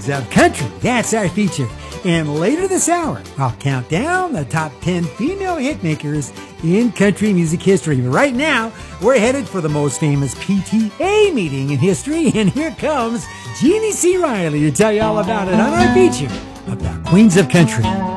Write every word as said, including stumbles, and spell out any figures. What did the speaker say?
Queens of Country. That's our feature. And later this hour, I'll count down the top ten female hitmakers in country music history. But right now, we're headed for the most famous P T A meeting in history. And here comes Jeannie C. Riley to tell you all about it on our feature about Queens of Country.